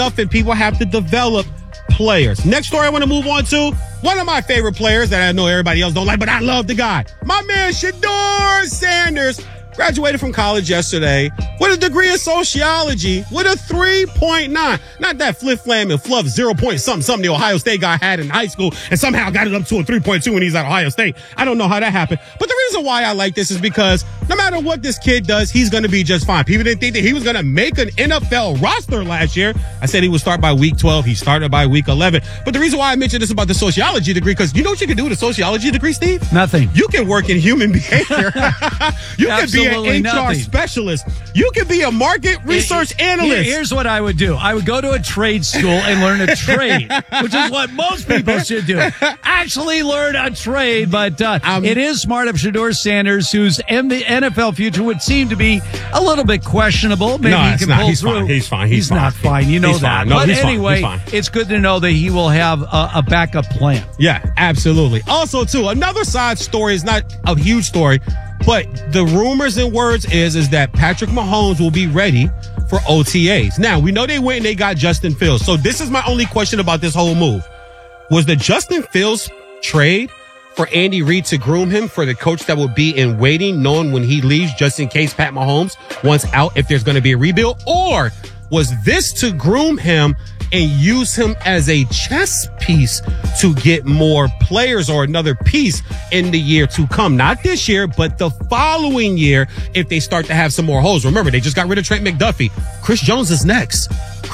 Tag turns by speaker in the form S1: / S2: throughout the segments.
S1: stuff, and people have to develop players. Next story I want to move on to, one of my favorite players that I know everybody else don't like, but I love the guy. My man, Shedeur Sanders, graduated from college yesterday with a degree in sociology with a 3.9. Not that flim and fluff 0 point something the Ohio State guy had in high school and somehow got it up to a 3.2 when he's at Ohio State. I don't know how that happened. But the reason why I like this is because no matter what this kid does, he's going to be just fine. People didn't think that he was going to make an NFL roster last year. I said he would start by week 12. He started by week 11. But the reason why I mentioned this about the sociology degree, because you know what you can do with a sociology degree, Steve?
S2: Nothing.
S1: You can work in human behavior. You can be an HR specialist. You can be a market research analyst.
S2: Here's what I would do. I would go to a trade school and learn a trade, which is what most people should do. Actually learn a trade, but it is smart of Shedeur Sanders, whose NFL future would seem to be a little bit questionable. Maybe he can pull through.
S1: He's fine.
S2: He's not fine. You know that.
S1: No,
S2: but anyway, it's good to know that he will have a backup plan.
S1: Yeah, absolutely. Also, too, another side story is not a huge story, but the rumors and words is that Patrick Mahomes will be ready for OTAs. Now, we know they went and they got Justin Fields. So this is my only question about this whole move. Was the Justin Fields trade for Andy Reid to groom him for the coach that will be in waiting, knowing when he leaves, just in case Pat Mahomes wants out if there's going to be a rebuild? Or was this to groom him and use him as a chess piece to get more players or another piece in the year to come? Not this year, but the following year if they start to have some more holes. Remember, they just got rid of Trent McDuffie. Chris Jones is next.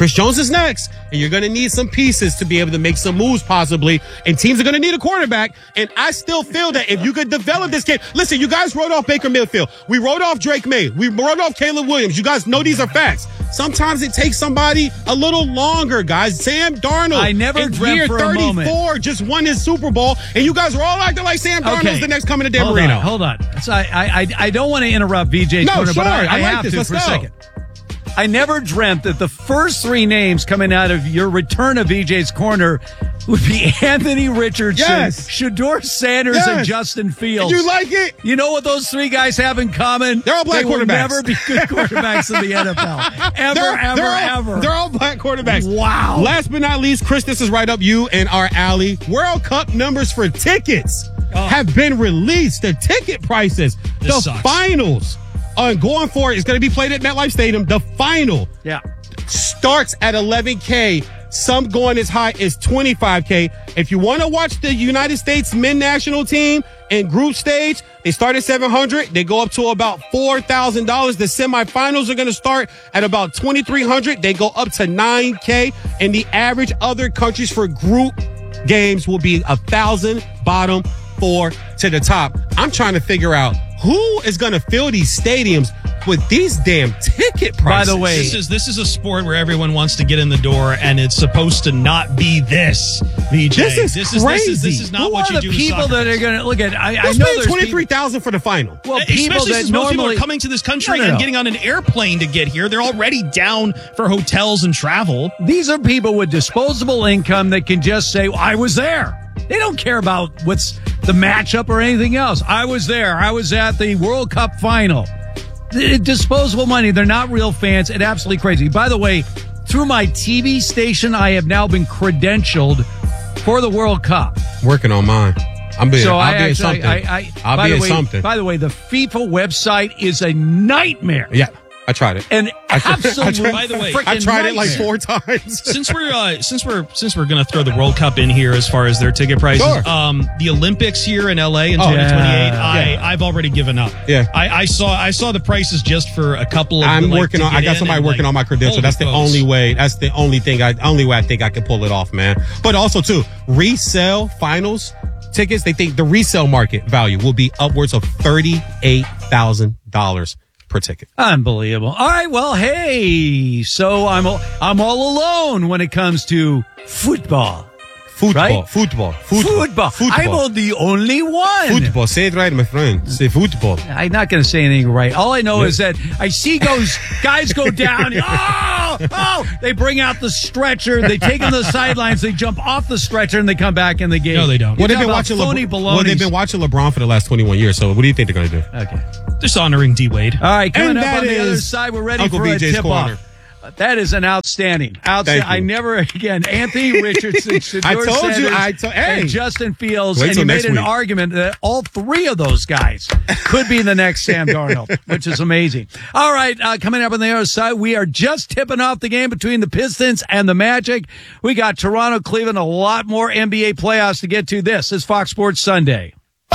S1: And you're going to need some pieces to be able to make some moves possibly, and teams are going to need a quarterback. And I still feel that if you could develop this kid, listen, you guys wrote off Baker Mayfield. We wrote off Drake May. We wrote off Caleb Williams. You guys know these are facts. Sometimes it takes somebody a little longer, guys. Sam Darnold,
S2: I never dreamt for
S1: 34,
S2: a moment,
S1: just won his Super Bowl, and you guys are all acting like Sam Darnold's the next coming to Dan Marino.
S2: Hold on. So I don't want to interrupt VJ's corner, but I have to for a second. I never dreamt that the first three names coming out of your return of VJ's corner would be Anthony Richardson, Shedeur Sanders, and Justin Fields.
S1: You like it?
S2: You know what those three guys have in common?
S1: They're all black quarterbacks.
S2: They will never be good quarterbacks in the NFL. Ever.
S1: They're all black quarterbacks.
S2: Wow.
S1: Last but not least, Chris, this is right up you and our alley. World Cup numbers for tickets have been released. The ticket prices. The finals. Going for it is going to be played at MetLife Stadium. The final starts at $11K. Some going as high as $25K. If you want to watch the United States men's national team in group stage, they start at $700. They go up to about $4,000. The semifinals are going to start at about $2,300. They go up to $9K. And the average other countries for group games will be $1,000 bottom, 4 to the top. I'm trying to figure out who is going to fill these stadiums with these damn ticket prices.
S3: By the way, this is a sport where everyone wants to get in the door, and it's supposed to not be this. VJ,
S1: this is crazy.
S3: This is not what you do.
S2: Who are the people that are going to look at? I know there's
S1: $23,000 for the final.
S2: Well,
S3: especially since most people are coming to this country and getting on an airplane to get here. They're already down for hotels and travel.
S2: These are people with disposable income that can just say, "I was there." They don't care about what's the matchup or anything else. I was there. I was at the World Cup final. Disposable money. They're not real fans. It's absolutely crazy. By the way, through my TV station, I have now been credentialed for the World Cup.
S1: Working on mine. I'll be
S2: something.
S1: By
S2: the way, the FIFA website is a nightmare.
S1: Yeah. I tried it.
S2: And absolutely,
S3: by the way,
S1: I tried it like 4 times.
S3: Since we're going to throw the World Cup in here as far as their ticket prices, the Olympics here in LA in 2028, I've already given up.
S1: Yeah,
S3: I saw the prices just for a couple of.
S1: I got somebody working on my credential. That's the only way. That's the only way I think I can pull it off, man. But also too, resale finals tickets. They think the resale market value will be upwards of $38,000 per ticket.
S2: Unbelievable. All right, well, hey, so I'm all alone when it comes to football. Right?
S1: Football.
S2: I'm the only one.
S1: Football. Say it right, my friend. Say football.
S2: I'm not going to say anything right. All I know is that I see guys go down. They bring out the stretcher. They take them to the sidelines. They jump off the stretcher and they come back in the game.
S3: No, they don't.
S1: Well, they've been watching LeBron for the last 21 years. So what do you think they're going to do?
S2: Okay.
S3: Just honoring D Wade.
S2: All right, coming up on the other side, we're ready
S1: Uncle
S2: for
S1: BJ's
S2: a tip-off.
S1: Corner.
S2: That is an outstanding. I never again. Anthony Richardson, Shedeur Sanders, and Justin Fields, and you made an argument that all three of those guys could be the next Sam Darnold, which is amazing. All right, coming up on the other side, we are just tipping off the game between the Pistons and the Magic. We got Toronto, Cleveland, a lot more NBA playoffs to get to. This is Fox Sports Sunday.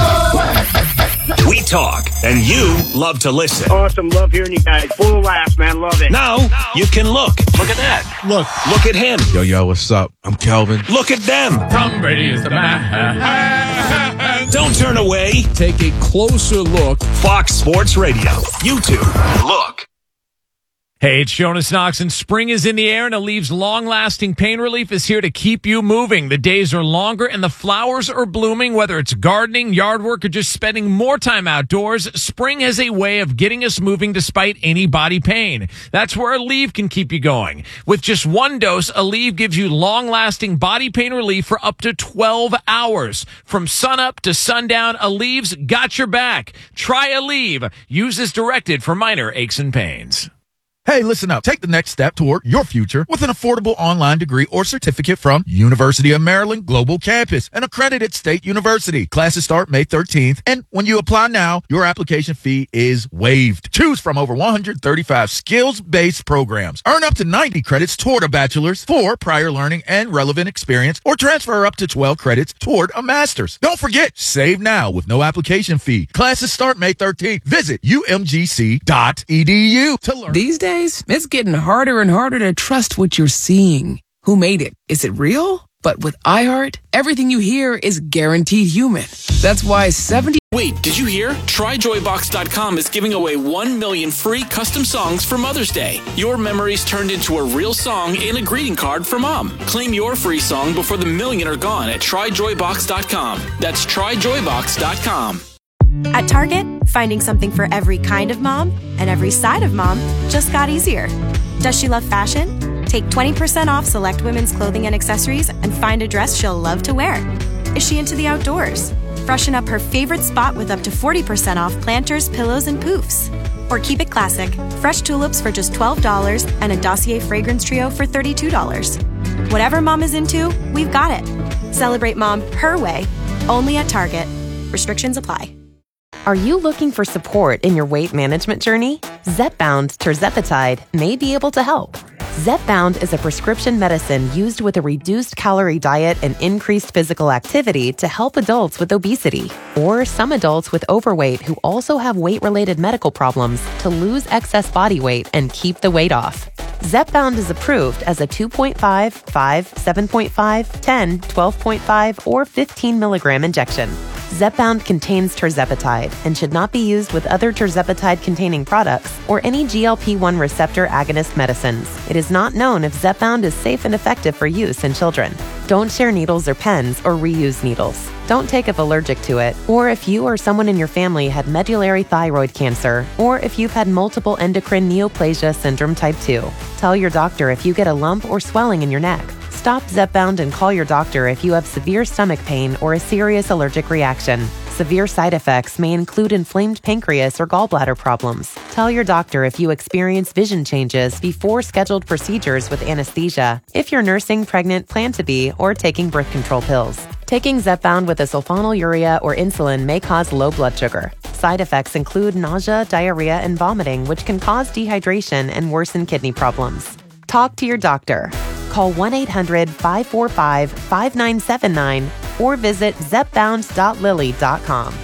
S4: We talk, and you love to listen.
S5: Awesome. Love hearing you guys. Full of laughs, man. Love it.
S4: Now, you can look. Look at that. Look at him.
S6: Yo, what's up? I'm Kelvin.
S4: Look at them.
S7: Tom Brady is the man.
S4: Don't turn away.
S6: Take a closer look.
S4: Fox Sports Radio. YouTube. Look.
S7: Hey, it's Jonas Knox, and spring is in the air, and Aleve's long-lasting pain relief is here to keep you moving. The days are longer, and the flowers are blooming. Whether it's gardening, yard work, or just spending more time outdoors, spring has a way of getting us moving despite any body pain. That's where Aleve can keep you going. With just one dose, Aleve gives you long-lasting body pain relief for up to 12 hours. From sunup to sundown, Aleve's got your back. Try Aleve. Use as directed for minor aches and pains.
S8: Hey, listen up. Take the next step toward your future with an affordable online degree or certificate from University of Maryland Global Campus, an accredited state university. Classes start May 13th, and when you apply now, your application fee is waived. Choose from over 135 skills-based programs. Earn up to 90 credits toward a bachelor's for prior learning and relevant experience, or transfer up to 12 credits toward a master's. Don't forget, save now with no application fee. Classes start May 13th. Visit umgc.edu to learn.
S9: These days, it's getting harder and harder to trust what you're seeing. Who made it? Is it real? But with iHeart, everything you hear is guaranteed human. That's why 70...
S10: Wait, did you hear? TryJoyBox.com is giving away 1 million free custom songs for Mother's Day. Your memories turned into a real song and a greeting card for Mom. Claim your free song before the million are gone at TryJoyBox.com. That's TryJoyBox.com.
S11: At Target, finding something for every kind of mom and every side of mom just got easier. Does she love fashion? Take 20% off select women's clothing and accessories and find a dress she'll love to wear. Is she into the outdoors? Freshen up her favorite spot with up to 40% off planters, pillows, and poofs. Or keep it classic. Fresh tulips for just $12 and a Dossier fragrance trio for $32. Whatever mom is into, we've got it. Celebrate mom her way, only at Target. Restrictions apply.
S12: Are you looking for support in your weight management journey? Zepbound tirzepatide may be able to help. Zepbound is a prescription medicine used with a reduced calorie diet and increased physical activity to help adults with obesity, or some adults with overweight who also have weight-related medical problems to lose excess body weight and keep the weight off. Zepbound is approved as a 2.5, 5, 7.5, 10, 12.5, or 15 milligram injection. Zepbound contains tirzepatide and should not be used with other tirzepatide-containing products or any GLP-1 receptor agonist medicines. It is not known if Zepbound is safe and effective for use in children. Don't share needles or pens or reuse needles. Don't take if allergic to it, or if you or someone in your family had medullary thyroid cancer, or if you've had multiple endocrine neoplasia syndrome type 2. Tell your doctor if you get a lump or swelling in your neck. Stop Zepbound and call your doctor if you have severe stomach pain or a serious allergic reaction. Severe side effects may include inflamed pancreas or gallbladder problems. Tell your doctor if you experience vision changes before scheduled procedures with anesthesia, if you're nursing, pregnant, plan to be, or taking birth control pills. Taking Zepbound with a sulfonylurea or insulin may cause low blood sugar. Side effects include nausea, diarrhea, and vomiting, which can cause dehydration and worsen kidney problems. Talk to your doctor. Call 1-800-545-5979 or visit zepbound.lilly.com.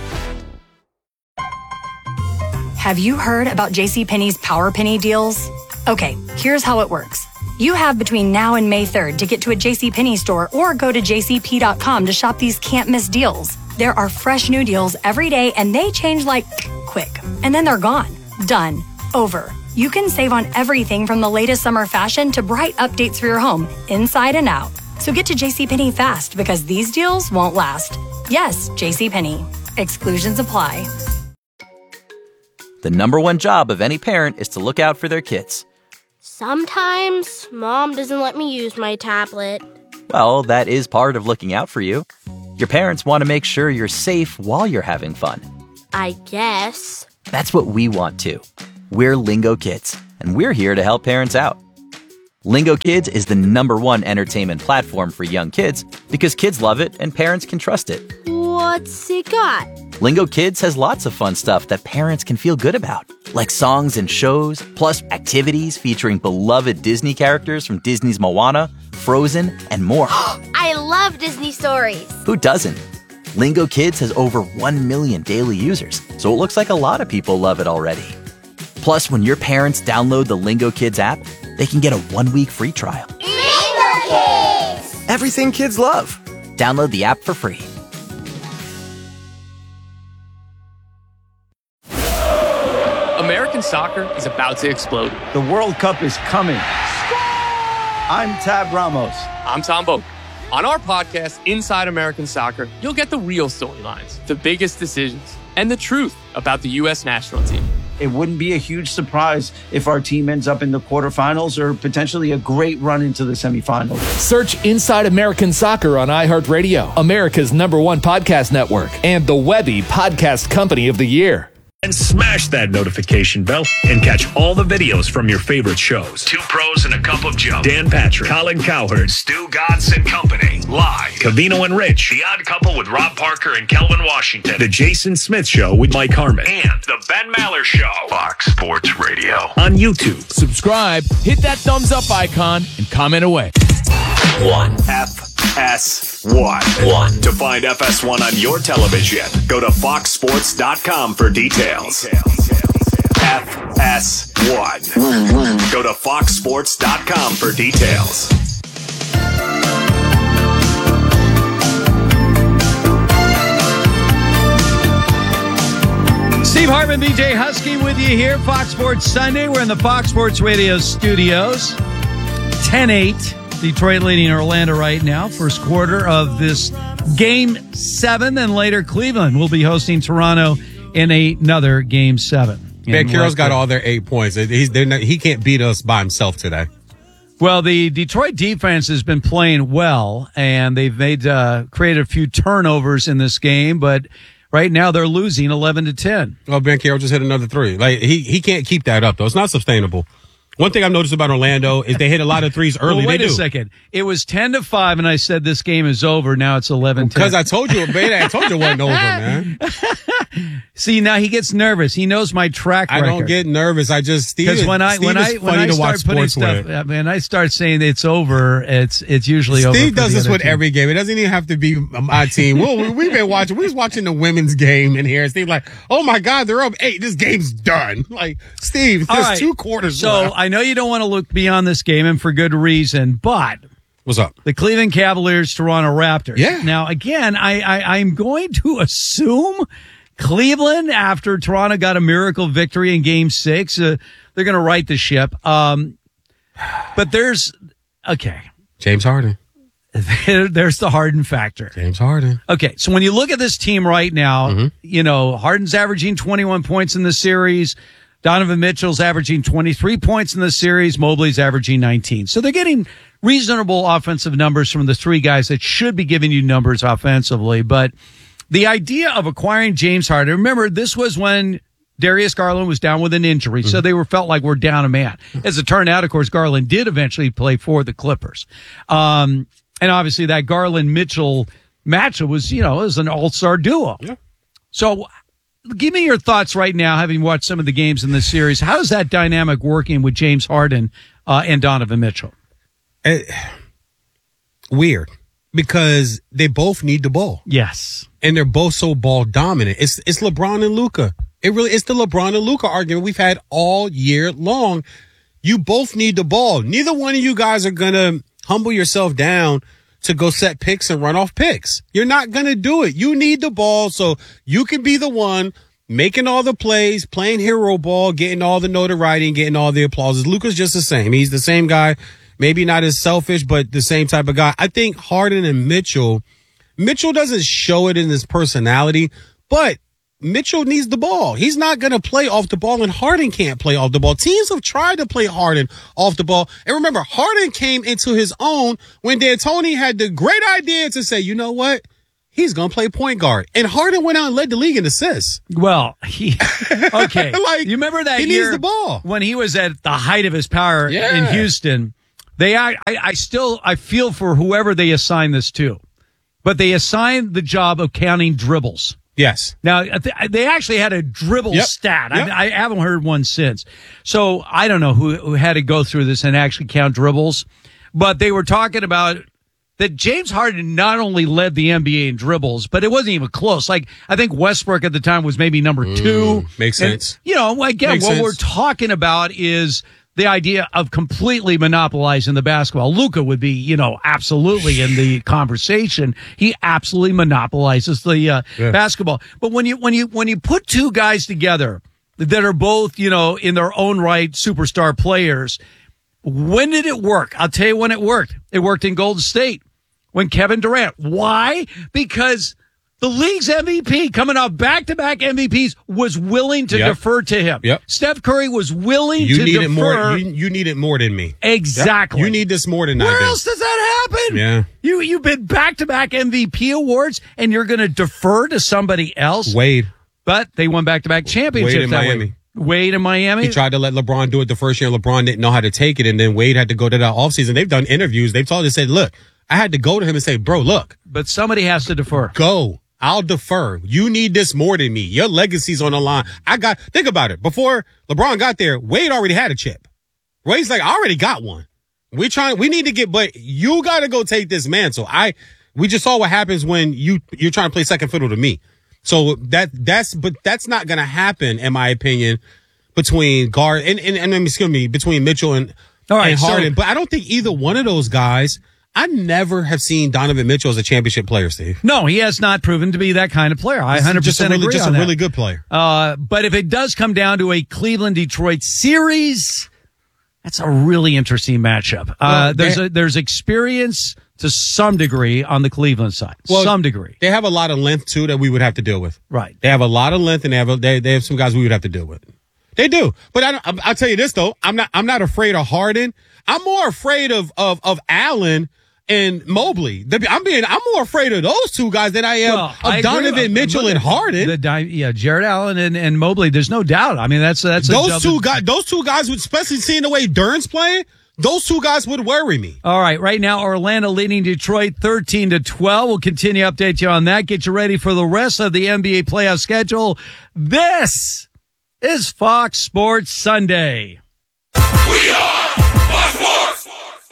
S13: Have you heard about JCPenney's Power Penny deals? Okay, here's how it works. You have between now and May 3rd to get to a JCPenney store or go to jcp.com to shop these can't-miss deals. There are fresh new deals every day, and they change like quick. And then they're gone. Done. Over. You can save on everything from the latest summer fashion to bright updates for your home, inside and out. So get to JCPenney fast because these deals won't last. Yes, JCPenney. Exclusions apply.
S14: The number one job of any parent is to look out for their kids.
S15: Sometimes Mom doesn't let me use my tablet.
S14: Well, that is part of looking out for you. Your parents want to make sure you're safe while you're having fun.
S15: I guess.
S14: That's what we want too. We're Lingo Kids, and we're here to help parents out. Lingo Kids is the #1 entertainment platform for young kids because kids love it and parents can trust it.
S15: What's it got?
S14: Lingo Kids has lots of fun stuff that parents can feel good about, like songs and shows, plus activities featuring beloved Disney characters from Disney's Moana, Frozen, and more.
S15: I love Disney stories.
S14: Who doesn't? Lingo Kids has over 1 million daily users, so it looks like a lot of people love it already. Plus, when your parents download the Lingo Kids app, they can get a 1-week free trial.
S15: Lingo Kids!
S14: Everything kids love. Download the app for free.
S16: American soccer is about to explode.
S17: The World Cup is coming. I'm Tab Ramos.
S16: I'm Tom Boak. On our podcast, Inside American Soccer, you'll get the real storylines, the biggest decisions, and the truth about the U.S. national team.
S17: It wouldn't be a huge surprise if our team ends up in the quarterfinals or potentially a great run into the semifinals.
S18: Search Inside American Soccer on iHeartRadio, America's #1 podcast network, and the Webby Podcast Company of the Year.
S4: And smash that notification bell and catch all the videos from your favorite shows. Two Pros and a Cup of Joe. Dan Patrick, Colin Cowherd, Stu Godson and Company. Live. Covino and Rich. The Odd Couple with Rob Parker and Kelvin Washington. The Jason Smith Show with Mike Harmon. And The Ben Maller Show. Fox Sports Radio. On YouTube.
S18: Subscribe, hit that thumbs up icon, and comment away.
S4: FS1. To find FS1 on your television, go to foxsports.com for details. FS1. Go to foxsports.com for details.
S2: Steve Hartman, BJ Husky with you here, Fox Sports Sunday. We're in the Fox Sports Radio studios. 10-8. Detroit leading Orlando right now. First quarter of this Game 7. Then later, Cleveland will be hosting Toronto in another Game 7.
S1: Ben Carroll's got all their 8 points. He can't beat us by himself today.
S2: Well, the Detroit defense has been playing well, and they've created a few turnovers in this game, but right now they're losing 11-10.
S1: Well, Ben Carroll just hit another 3. Like he can't keep that up, though. It's not sustainable. One thing I've noticed about Orlando is they hit a lot of threes early.
S2: Wait a second. It was 10-5, and I said this game is over. Now it's 11-10.
S1: Because I told you, baby, it wasn't over, man.
S2: See, now he gets nervous. He knows my track record.
S1: I don't get nervous. I just
S2: because when I start putting stuff, when I start saying it's over, it's usually over.
S1: Steve does this with
S2: team.
S1: Every game. It doesn't even have to be my team. We've been watching. We was watching the women's game in here. Steve like, oh my God, they're up 8. This game's done. Like Steve, there's 2 quarters.
S2: So left. I know you don't want to look beyond this game, and for good reason, but.
S1: What's up?
S2: The Cleveland Cavaliers, Toronto Raptors.
S1: Yeah.
S2: Now, again, I'm going to assume Cleveland, after Toronto got a miracle victory in Game 6, they're going to right the ship. But there's,
S1: James Harden.
S2: There's the Harden factor.
S1: James Harden.
S2: Okay, so when you look at this team right now, Harden's averaging 21 points in the series. Donovan Mitchell's averaging 23 points in the series. Mobley's averaging 19. So they're getting reasonable offensive numbers from the 3 guys that should be giving you numbers offensively. But the idea of acquiring James Harden, remember, this was when Darius Garland was down with an injury, so they felt like we're down a man. As it turned out, of course, Garland did eventually play for the Clippers. And obviously that Garland-Mitchell matchup was, was an all-star duo. Yeah. So give me your thoughts right now, having watched some of the games in this series. How's that dynamic working with James Harden and Donovan Mitchell?
S1: Weird, because they both need the ball.
S2: Yes.
S1: And they're both so ball dominant. It's LeBron and Luka. It's the LeBron and Luka argument we've had all year long. You both need the ball. Neither one of you guys are going to humble yourself down to go set picks and run off picks. You're not going to do it. You need the ball so you can be the one making all the plays, playing hero ball, getting all the notoriety and getting all the applauses. Luka's just the same. He's the same guy, maybe not as selfish, but the same type of guy. I think Harden and Mitchell doesn't show it in his personality, but Mitchell needs the ball. He's not going to play off the ball, and Harden can't play off the ball. Teams have tried to play Harden off the ball. And remember, Harden came into his own when D'Antoni had the great idea to say, you know what? He's going to play point guard. And Harden went out and led the league in assists.
S2: Well, you remember that
S1: he
S2: year
S1: needs the ball.
S2: when he was at the height of his power in Houston? I feel for whoever they assign this to, but they assigned the job of counting dribbles.
S1: Yes.
S2: Now, they actually had a dribble stat.
S1: Yep.
S2: I haven't heard one since. So I don't know who had to go through this and actually count dribbles, but they were talking about that James Harden not only led the NBA in dribbles, but it wasn't even close. Like, I think Westbrook at the time was maybe number 2.
S1: Makes sense.
S2: And, again, what we're talking about is the idea of completely monopolizing the basketball. Luka would be, absolutely in the conversation. He absolutely monopolizes the basketball. But when you put two guys together that are both, in their own right superstar players, when did it work? I'll tell you when it worked. It worked in Golden State when Kevin Durant. Why? Because the league's MVP, coming off back-to-back MVPs, was willing to defer to him.
S1: Yep.
S2: Steph Curry was willing to defer.
S1: More, you need it more than me.
S2: Exactly.
S1: Yep. You need this more than I do.
S2: Where else does that happen?
S1: Yeah.
S2: You've been back-to-back MVP awards, and you're going to defer to somebody else?
S1: Wade.
S2: But they won back-to-back championships.
S1: Wade in Miami.
S2: Wade in Miami?
S1: He tried to let LeBron do it the first year. LeBron didn't know how to take it, and then Wade had to go to the offseason. They've done interviews. They've said, look, I had to go to him and say, bro, look.
S2: But somebody has to defer.
S1: Go. I'll defer. You need this more than me. Your legacy's on the line. Think about it. Before LeBron got there, Wade already had a chip. Wade's like, I already got one. We need to get, but you got to go take this mantle. We just saw what happens when you're trying to play second fiddle to me. So that's not going to happen, in my opinion, between guard between Mitchell and Harden. But I don't think either one of those guys. I never have seen Donovan Mitchell as a championship player, Steve.
S2: No, he has not proven to be that kind of player. I 100% agree on that.
S1: Just a really good player.
S2: But if it does come down to a Cleveland-Detroit series, that's a really interesting matchup. There's experience to some degree on the Cleveland side. Well, some degree.
S1: They have a lot of length, too, that we would have to deal with.
S2: Right.
S1: They have a lot of length, and they have some guys we would have to deal with. They do. But I'll tell you this, though. I'm not afraid of Harden. I'm more afraid of Allen and Mobley. I'm more afraid of those two guys than I am of Donovan Mitchell and Harden.
S2: Jared Allen and Mobley. There's no doubt. I mean, that's
S1: those two guys, especially seeing the way Dern's playing, those two guys would worry me.
S2: All right, right now Orlando leading Detroit 13-12. We'll continue to update you on that. Get you ready for the rest of the NBA playoff schedule. This is Fox Sports Sunday.
S4: We are Fox Sports.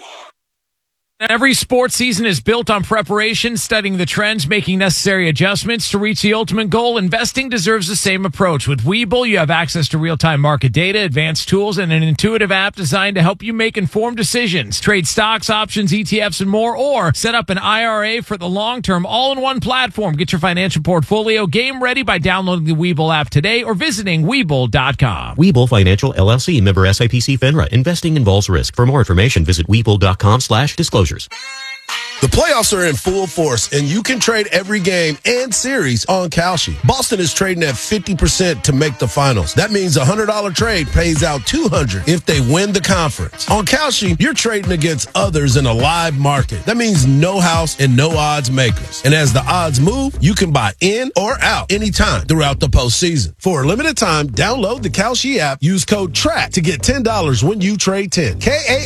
S7: Every sports season is built on preparation, studying the trends, making necessary adjustments to reach the ultimate goal. Investing deserves the same approach. With Webull, you have access to real-time market data, advanced tools, and an intuitive app designed to help you make informed decisions. Trade stocks, options, ETFs, and more, or set up an IRA for the long term, all-in-one platform. Get your financial portfolio game ready by downloading the Webull app today or visiting Webull.com.
S19: Webull Financial, LLC, member SIPC FINRA. Investing involves risk. For more information, visit Webull.com/disclosures.
S20: The playoffs are in full force, and you can trade every game and series on Kalshi. Boston is trading at 50% to make the finals. That means a $100 trade pays out $200 if they win the conference. On Kalshi, you're trading against others in a live market. That means no house and no odds makers. And as the odds move, you can buy in or out anytime throughout the postseason. For a limited time, download the Kalshi app. Use code TRACK to get $10 when you trade 10.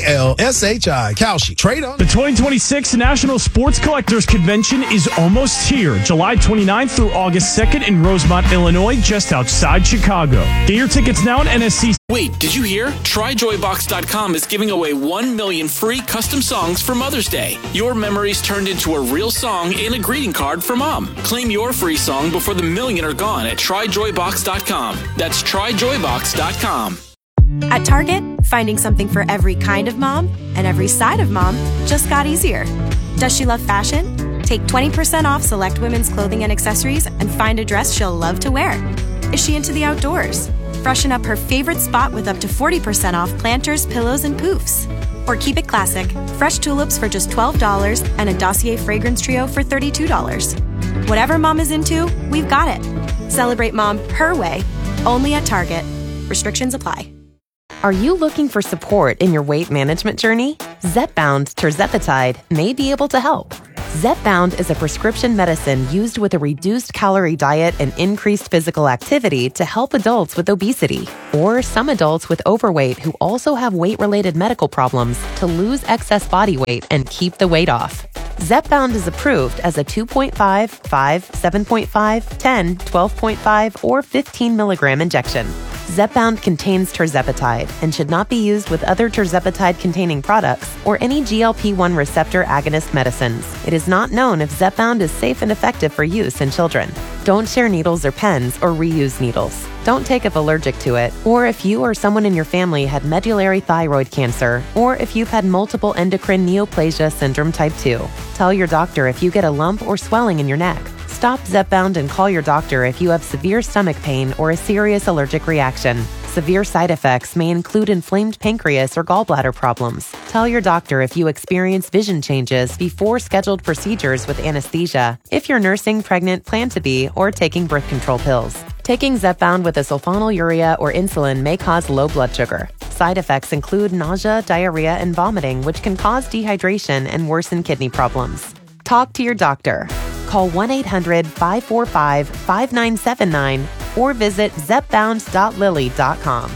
S20: KALSHI. Kalshi. Trade on.
S21: The 2026 National Sports Collectors Convention is almost here, July 29th through August 2nd in Rosemont, Illinois, just outside Chicago. Get your tickets now at NSC.
S10: Wait, did you hear? TryJoyBox.com is giving away 1 million free custom songs for Mother's Day. Your memories turned into a real song and a greeting card for Mom. Claim your free song before the million are gone at TryJoyBox.com. That's TryJoyBox.com.
S11: At Target, finding something for every kind of mom and every side of mom just got easier. Does she love fashion? Take 20% off select women's clothing and accessories and find a dress she'll love to wear. Is she into the outdoors? Freshen up her favorite spot with up to 40% off planters, pillows, and poofs. Or keep it classic, fresh tulips for just $12 and a Dossier fragrance trio for $32. Whatever mom is into, we've got it. Celebrate mom her way, only at Target. Restrictions apply.
S12: Are you looking for support in your weight management journey? Zepbound Tirzepatide may be able to help. Zepbound is a prescription medicine used with a reduced calorie diet and increased physical activity to help adults with obesity, or some adults with overweight who also have weight-related medical problems to lose excess body weight and keep the weight off. Zepbound is approved as a 2.5, 5, 7.5, 10, 12.5, or 15 milligram injection. Zepbound contains tirzepatide and should not be used with other tirzepatide-containing products or any GLP-1 receptor agonist medicines. It is not known if Zepbound is safe and effective for use in children. Don't share needles or pens or reuse needles. Don't take if allergic to it, or if you or someone in your family had medullary thyroid cancer, or if you've had multiple endocrine neoplasia syndrome type 2. Tell your doctor if you get a lump or swelling in your neck. Stop Zepbound and call your doctor if you have severe stomach pain or a serious allergic reaction. Severe side effects may include inflamed pancreas or gallbladder problems. Tell your doctor if you experience vision changes before scheduled procedures with anesthesia, if you're nursing, pregnant, plan to be, or taking birth control pills. Taking Zepbound with a sulfonylurea or insulin may cause low blood sugar. Side effects include nausea, diarrhea, and vomiting, which can cause dehydration and worsen kidney problems. Talk to your doctor. Call 1-800-545-5979 or visit zepbound.lily.com.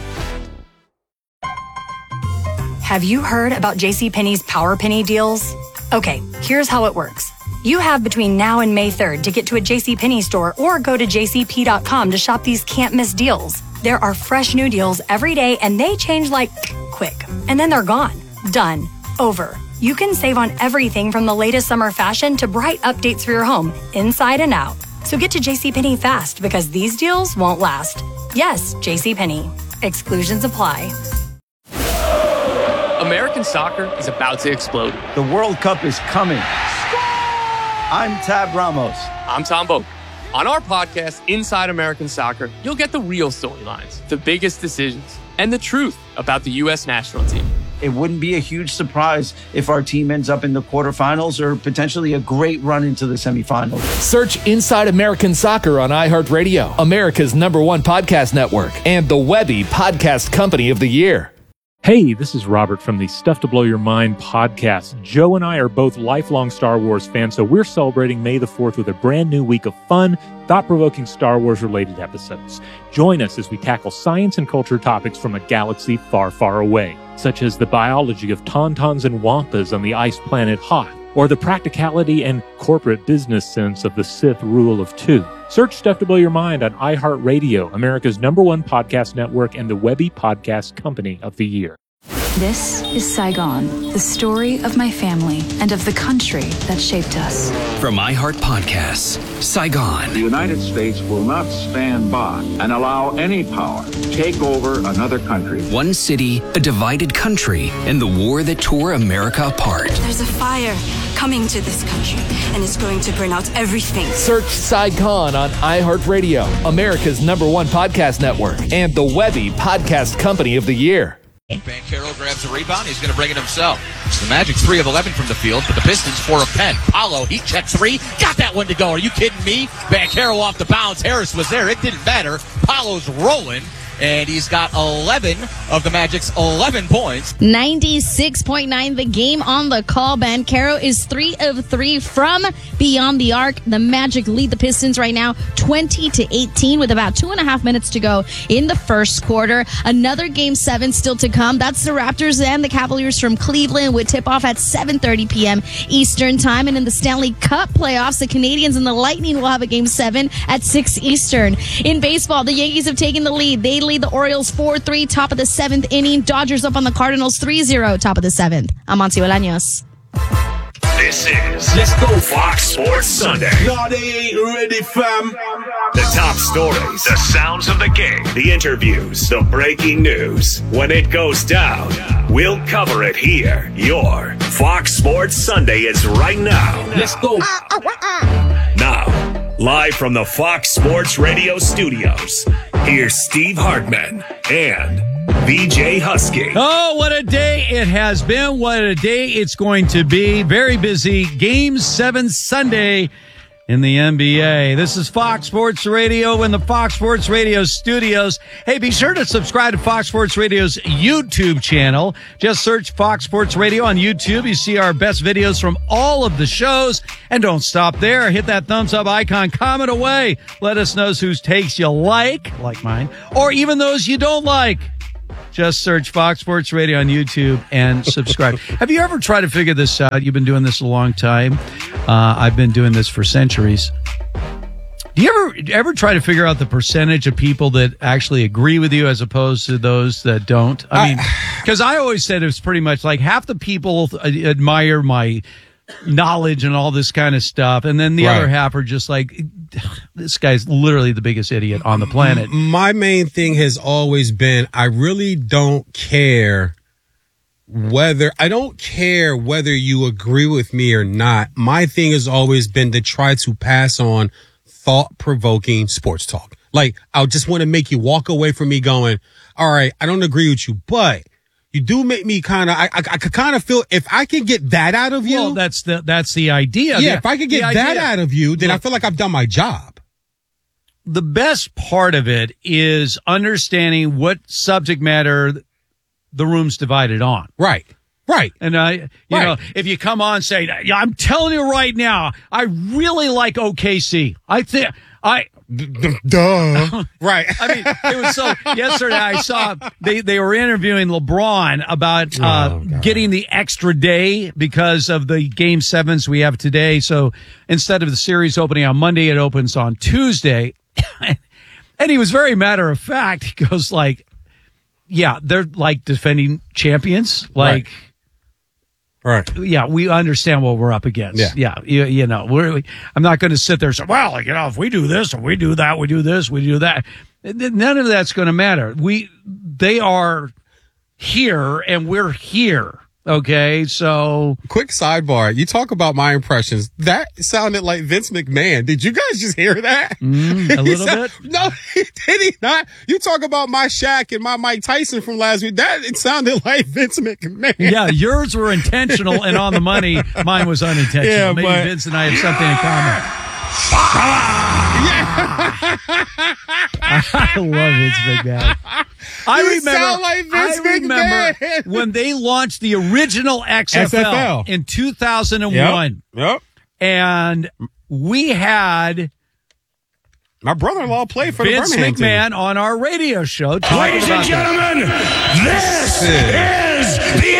S13: Have you heard about JCPenney's Power Penny deals? Okay, here's how it works. You have between now and May 3rd to get to a JCPenney store or go to jcp.com to shop these can't-miss deals. There are fresh new deals every day, and they change like quick. And then they're gone. Done. Over. You can save on everything from the latest summer fashion to bright updates for your home, inside and out. So get to JCPenney fast, because these deals won't last. Yes, JCPenney. Exclusions apply.
S16: American soccer is about to explode.
S17: The World Cup is coming. I'm Tab Ramos.
S16: I'm Tom Boak. On our podcast, Inside American Soccer, you'll get the real storylines, the biggest decisions, and the truth about the U.S. national team.
S17: It wouldn't be a huge surprise if our team ends up in the quarterfinals or potentially a great run into the semifinals.
S18: Search Inside American Soccer on iHeartRadio, America's #1 podcast network, and the Webby Podcast Company of the Year.
S3: Hey, this is Robert from the Stuff to Blow Your Mind podcast. Joe and I are both lifelong Star Wars fans, so we're celebrating May the 4th with a brand new week of fun, thought-provoking Star Wars-related episodes. Join us as we tackle science and culture topics from a galaxy far, far away, such as the biology of tauntauns and wampas on the ice planet Hoth, or the practicality and corporate business sense of the Sith Rule of Two. Search Stuff to Blow Your Mind on iHeartRadio, America's #1 podcast network, and the Webby Podcast Company of the Year.
S22: This is Saigon, the story of my family and of the country that shaped us.
S23: From iHeart Podcasts, Saigon.
S24: The United States will not stand by and allow any power to take over another country.
S23: One city, a divided country, and the war that tore America apart.
S25: There's a fire coming to this country, and it's going to burn out everything.
S18: Search Saigon on iHeartRadio, America's #1 podcast network, and the Webby Podcast Company of the Year.
S26: Banchero grabs a rebound. He's going to bring it himself. The Magic 3 of 11 from the field, but the Pistons 4 of 10. Paulo, he checked 3. Got that one to go. Are you kidding me? Banchero off the bounce. Harris was there. It didn't matter. Paulo's rolling. And he's got 11 of the Magic's 11 points.
S27: 96.9 the game on the call. Banchero is 3 of 3 from beyond the arc. The Magic lead the Pistons right now 20-18 with about 2.5 minutes to go in the first quarter. Another game 7 still to come. That's the Raptors and the Cavaliers from Cleveland with tip-off at 7:30 p.m. Eastern time. And in the Stanley Cup playoffs, the Canadians and the Lightning will have a game 7 at 6 Eastern. In baseball, the Yankees have taken the lead. They lead the Orioles 4-3, top of the 7th inning. Dodgers up on the Cardinals 3-0, top of the 7th. I'm Monty Bolaños.
S4: This is Let's Go Fox Sports Sunday.
S28: No, they ain't ready, fam.
S4: The top stories, the sounds of the game, the interviews, the breaking news. When it goes down, we'll cover it here. Your Fox Sports Sunday is right now.
S28: Let's go.
S4: Now, live from the Fox Sports Radio studios, here's Steve Hartman and VJ Husky.
S2: Oh, what a day it has been. What a day it's going to be. Very busy. Game 7 Sunday. in the NBA. This is Fox Sports Radio in the Fox Sports Radio studios. Hey, be sure to subscribe to Fox Sports Radio's YouTube channel. Just search Fox Sports Radio on YouTube. You see our best videos from all of the shows. And don't stop there. Hit that thumbs up icon. Comment away. Let us know whose takes you like mine, or even those you don't like. Just search Fox Sports Radio on YouTube and subscribe. Have you ever tried to figure this out? You've been doing this a long time. I've been doing this for centuries. Do you ever try to figure out the percentage of people that actually agree with you as opposed to those that don't? I mean, because I always said it was pretty much like half the people admire my knowledge and all this kind of stuff, and then the other half are just like, this guy's literally the biggest idiot on the planet.
S1: My main thing has always been, I really don't care whether you agree with me or not. My thing has always been to try to pass on thought-provoking sports talk. Like, I just want to make you walk away from me going, all right, I don't agree with you, but you do make me kind of, I could kind of feel, if I can get that out of you.
S2: Well, that's the idea.
S1: Yeah, if I could get that out of you, then I feel like I've done my job.
S2: The best part of it is understanding what subject matter the room's divided on.
S1: Right.
S2: And you know, if you come on and say, yeah, I'm telling you right now, I really like OKC.
S1: Duh. Right.
S2: I mean, it was so, yesterday I saw they were interviewing LeBron about getting the extra day because of the game 7s we have today. So instead of the series opening on Monday, it opens on Tuesday. And he was very matter of fact. He goes like, yeah, they're like defending champions. Like,
S1: right.
S2: Yeah, we understand what we're up against. Yeah. You know, I'm not going to sit there and say, well, you know, if we do this or we do that, we do this, we do that. None of that's going to matter. They are here and we're here. Okay, so
S1: quick sidebar. You talk about my impressions. That sounded like Vince McMahon. Did you guys just hear that?
S2: A little bit?
S1: No, did he not? You talk about my Shaq and my Mike Tyson from last week. It sounded like Vince McMahon.
S2: Yeah, yours were intentional and on the money. Mine was unintentional.
S1: Yeah,
S2: maybe Vince and I have something in common. I love Vince McMahon. I remember when they launched the original XFL. In 2001.
S1: Yep.
S2: And we had
S1: my brother-in-law played for
S2: Vince
S1: the Birmingham
S2: McMahon
S1: team
S2: on our radio show.
S28: Ladies and gentlemen, this is the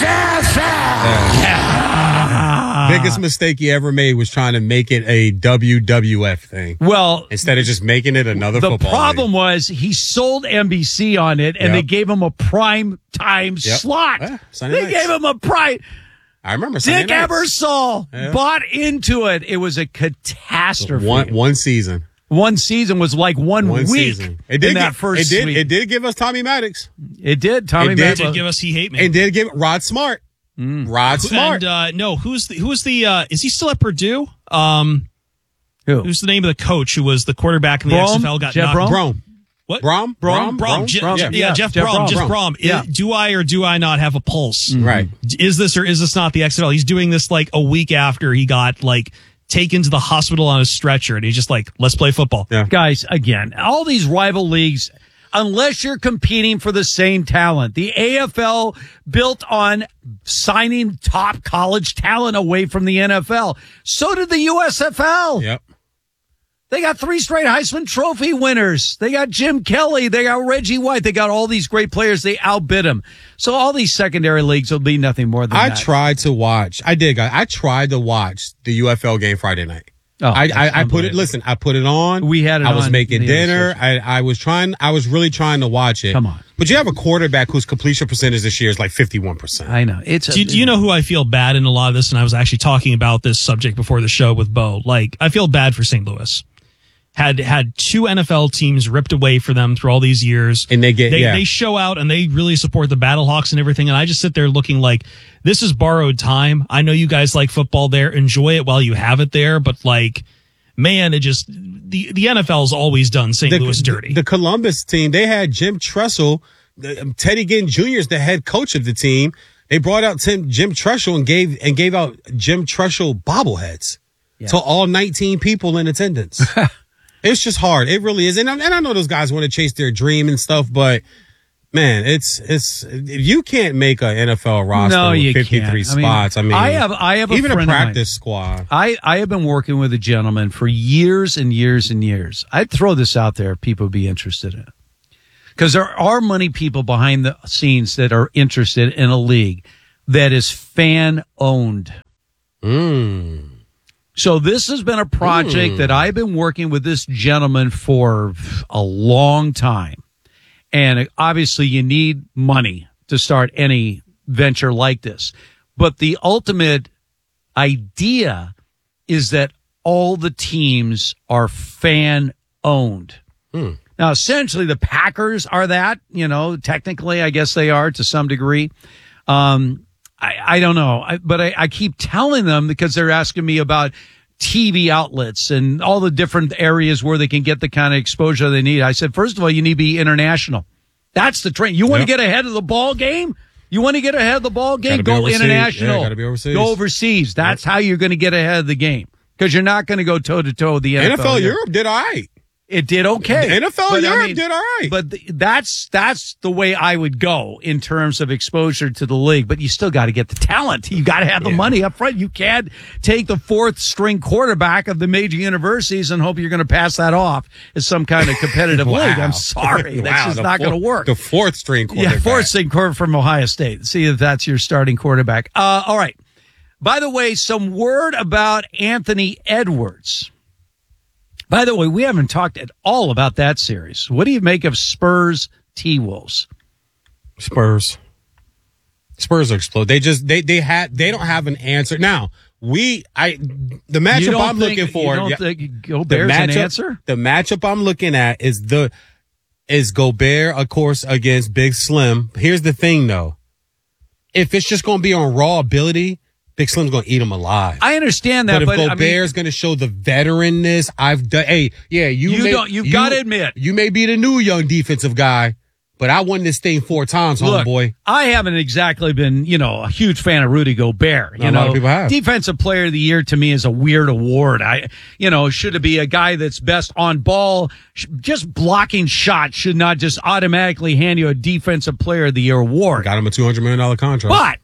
S28: XFL.
S1: Biggest mistake he ever made was trying to make it a WWF thing.
S2: Well,
S1: instead of just making it another football
S2: The problem was he sold NBC on it, and they gave him a prime time slot. They gave him a prime.
S1: I remember
S2: Dick Ebersol bought into it. It was a catastrophe.
S1: One season.
S2: One season was like one week.
S1: Season. It did It did give us Tommy Maddox.
S2: It did. Tommy Maddox.
S5: It did give us He Hate Me.
S1: It did give Rod Smart. Rod Smart.
S5: And who's the is he still at Purdue?
S2: Who?
S5: Who's the name of the coach who was the quarterback in the XFL? Got
S2: Jeff
S5: knocked.
S2: Brom.
S5: What?
S1: Brom.
S5: Jeff Brom. Just Brom.
S2: Yeah.
S5: Do I or do I not have a pulse?
S1: Right.
S5: Is this or is this not the XFL? He's doing this like a week after he got like taken to the hospital on a stretcher, and he's just like, let's play football.
S1: Yeah.
S2: Guys, again, all these rival leagues, unless you're competing for the same talent, the AFL built on signing top college talent away from the NFL. So did the USFL.
S1: Yep.
S2: They got 3 straight Heisman Trophy winners. They got Jim Kelly. They got Reggie White. They got all these great players. They outbid them. So all these secondary leagues will be nothing more than that.
S1: I tried to watch the UFL game Friday night.
S2: Oh,
S1: I put it. Listen, I put it on.
S2: We had it.
S1: I was
S2: on
S1: making dinner. I was really trying to watch it.
S2: Come on.
S1: But you have a quarterback whose completion percentage this year is like 51%.
S2: I know.
S5: Do you know who I feel bad in a lot of this? And I was actually talking about this subject before the show with Bo. Like, I feel bad for St. Louis. Had 2 NFL teams ripped away for them through all these years.
S1: And
S5: they show out and they really support the Battlehawks and everything. And I just sit there looking like, this is borrowed time. I know you guys like football there. Enjoy it while you have it there. But like, man, the NFL's always done St. Louis dirty.
S1: The Columbus team, they had Jim Tressel, Teddy Ginn Jr. is the head coach of the team. They brought out Jim Tressel and gave out Jim Tressel bobbleheads. to all 19 people in attendance. It's just hard. It really is. And I know those guys want to chase their dream and stuff, but man, it's you can't make an NFL roster with 53 spots. I have
S2: a
S1: even
S2: friend
S1: a
S2: of mine.
S1: practice squad.
S2: I have been working with a gentleman for years and years and years. I'd throw this out there if people would be interested in it. Because there are money people behind the scenes that are interested in a league that is fan owned. So this has been a project that I've been working with this gentleman for a long time. And obviously you need money to start any venture like this. But the ultimate idea is that all the teams are fan owned. Now, essentially the Packers are that, technically I guess they are to some degree. I don't know, but I keep telling them because they're asking me about TV outlets and all the different areas where they can get the kind of exposure they need. I said, first of all, you need to be international. That's the trend. You want to get ahead of the ball game? You want to get ahead of the ball game? Go international.
S1: Gotta be overseas.
S2: Go overseas. That's how you're going to get ahead of the game because you're not going to go toe to toe with the NFL.
S1: NFL Europe did all right.
S2: It did okay.
S1: NFL Europe did all right.
S2: But that's the way I would go in terms of exposure to the league. But you still got to get the talent. You got to have the money up front. You can't take the fourth string quarterback of the major universities and hope you're going to pass that off as some kind of competitive league. I'm sorry. That's just not going to work.
S1: The fourth string quarterback.
S2: Yeah, fourth string quarterback from Ohio State. See if that's your starting quarterback. All right. By the way, some word about Anthony Edwards. By the way, we haven't talked at all about that series. What do you make of Spurs T-Wolves?
S1: Spurs are explode. They don't have an answer. Now, the matchup I'm looking for.
S2: You don't think Gobert's an answer?
S1: The matchup I'm looking at is Gobert, of course, against Big Slim. Here's the thing though. If it's just going to be on raw ability, Big Slim's going to eat him alive.
S2: I understand that,
S1: but if Gobert's going to show the veteranness, you've got to admit, you may be the new young defensive guy, but I won this thing 4 times, homeboy.
S2: I haven't exactly been, a huge fan of Rudy Gobert.
S1: A lot of people have.
S2: Defensive Player of the Year to me is a weird award. Should it be a guy that's best on ball? Just blocking shots should not just automatically hand you a Defensive Player of the Year award.
S1: Got him a $200 million contract.
S2: But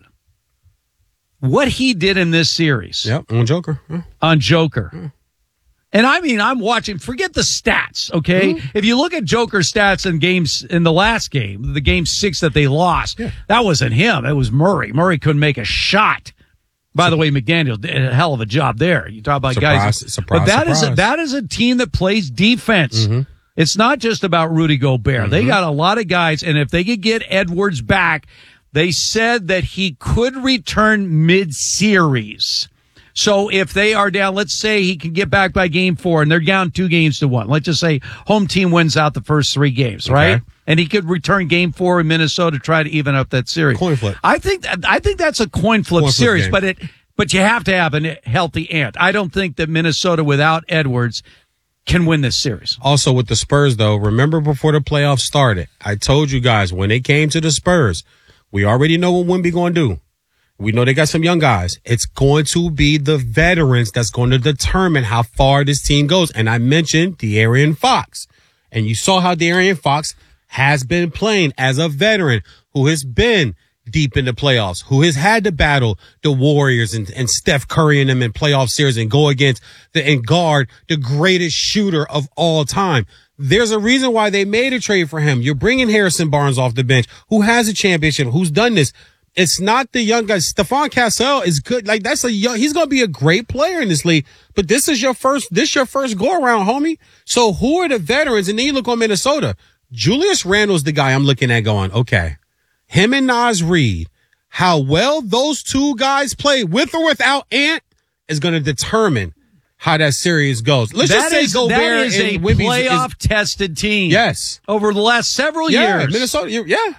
S2: what he did in this series.
S1: Yep, on Joker. Yeah.
S2: On Joker. Yeah. And I'm watching, forget the stats, okay? Mm-hmm. If you look at Joker's stats in the last game, the game 6 that they lost, that wasn't him. It was Murray. Murray couldn't make a shot. By the way, McDaniel did a hell of a job there. You talk about guys. But that is a team that plays defense. Mm-hmm. It's not just about Rudy Gobert. Mm-hmm. They got a lot of guys, and if they could get Edwards back, they said that he could return mid-series. So if they are down, let's say he can get back by game 4 and they're down 2-1. Let's just say home team wins out the first 3 games, right? Okay. And he could return game 4 in Minnesota, try to even up that series.
S1: Coin flip.
S2: I think that's a coin flip series, but you have to have a healthy Ant. I don't think that Minnesota without Edwards can win this series.
S1: Also with the Spurs though, remember before the playoffs started, I told you guys when it came to the Spurs, we already know what Wemby going to do. We know they got some young guys. It's going to be the veterans that's going to determine how far this team goes. And I mentioned De'Aaron Fox. And you saw how De'Aaron Fox has been playing as a veteran who has been deep in the playoffs, who has had to battle the Warriors and Steph Curry and them in playoff series and go against and guard the greatest shooter of all time. There's a reason why they made a trade for him. You're bringing Harrison Barnes off the bench, who has a championship, who's done this. It's not the young guys. Stephon Castle is good. Like he's going to be a great player in this league, but this is your first go around, homie. So who are the veterans? And then you look on Minnesota. Julius Randle's the guy I'm looking at going, okay, him and Naz Reid, how well those two guys play with or without Ant is going to determine how that series goes. Let's just say Gobert
S2: that is a playoff-tested team.
S1: Yes.
S2: Over the last several years.
S1: Minnesota, yeah.